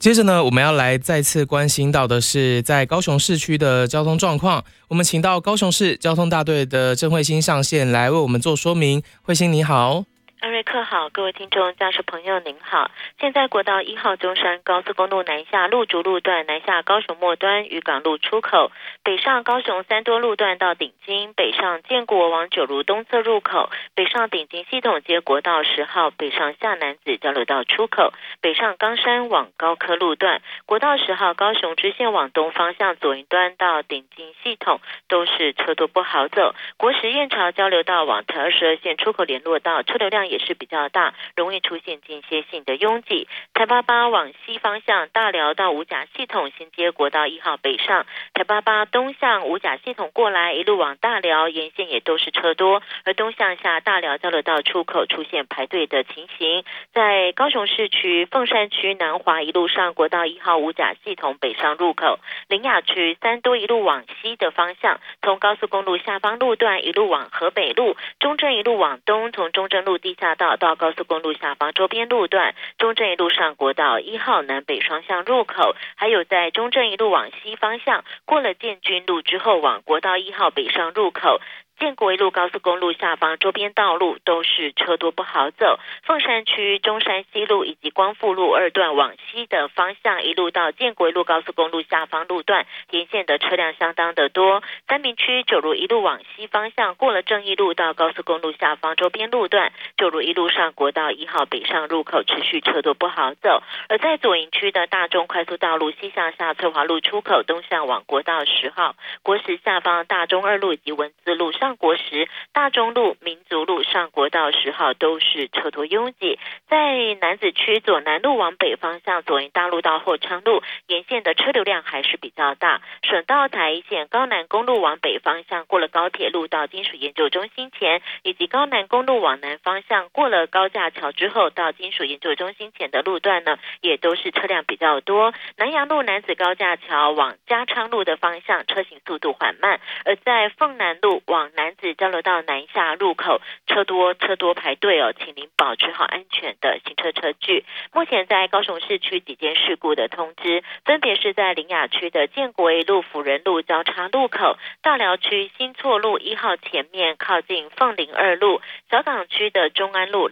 接着呢，我们要来再次关心到的是在高雄市区的交通状况。我们请到高雄市交通大队的郑慧欣上线来为我们做说明。慧欣你好。 安瑞克好，各位听众驾驶朋友您好。现在国道1号中山高速公路南下路竹路段南下高雄末端渔港路出口，北上高雄三多路段到顶金，北上建国往九如东侧入口，北上顶金系统街国道10号，北上下南子交流道出口，北上冈山往高科路段，国道10号高雄支线往东方向左营端到顶金系统都是车多不好走。国十燕巢交流道往台22线出口联络道车流量也是比较大，容易出现间歇性的拥挤。台88往西方向大寮到五甲系统衔接国道1号北上，台88东向五甲系统过来一路往大寮沿线也都是车多，而东向下大寮交流道出口出现排队的情形。在高雄市区凤山区南华一路上国道1号五甲系统北上入口，苓雅区三多一路往西的方向，从高速公路下方路段一路往河北路，中正一路往东，从中正路地下道到高速公路下方周边路段，中正一路上国道1号南北双向入口，还有在中正一路往西方向过了建军路之后往国道1号北上入口，建国一路高速公路下方周边道路都是车多不好走，凤山区中山西路以及光复路2段往西的方向一路到建国一路高速公路下方路段沿线的车辆相当的多。三民区九如一路往西方向过了正义路到高速公路下方周边路段，九如一路上国道1号北上入口持续车多不好走。而在左营区的大中快速道路西向下翠华路出口东向往国道10号，国十下方大中2路以及文资路上国十、大中路、民族路上国道10号都是车多拥挤。在楠梓区左南路往北方向左营大路到后昌路沿线的车流量还是比较大，省道台一线高南公路往北方向过了高铁路到金属研究中心前，以及高南公路往南方向过了高架桥之后到金属研究中心前的路段呢，也都是车辆比较多。南阳路楠梓高架桥往嘉昌路的方向车行速度缓慢，而在凤南路往楠梓交流道南下入口车多排队哦，请您保持好安全的行车车距。目前在高雄市区几件事故的通知，分别是在苓雅区的建国一路辅仁路交叉路口，大寮区新错路1号前面靠近凤林2路，小港区的中安路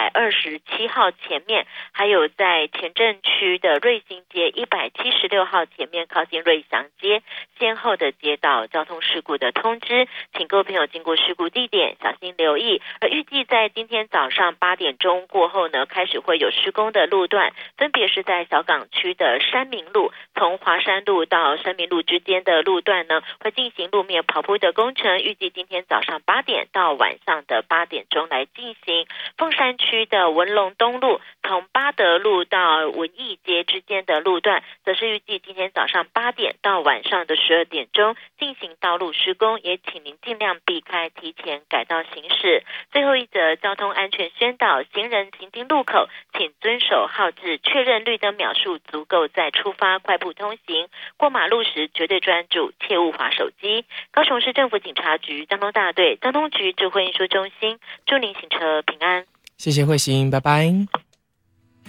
227号前面，还有在前镇区的瑞兴街176号前面靠近瑞祥街先后的接到交通事故的通知，请各位朋友经过事故地点小心留意。而预计在今天早上8点钟过后呢，开始会有施工的路段，分别是在小港区的山明路，从华山路到山明路之间的路段呢，会进行路面刨铺的工程，预计今天早上8点到晚上的8点钟来进行。凤山区的文龙东路从八德路到文艺街之间的路段，则是预计今天早上8点到晚上的12点钟进行道路施工，也请您尽量避开提前改道行驶。最后一则交通安全宣导，行人行经路口请遵守号志，确认绿灯秒数足够再出发，快步通行。过马路时绝对专注，切勿滑手机。高雄市政府警察局交通大队交通局智慧运输中心，祝您行车平安。 谢谢慧欣，拜拜。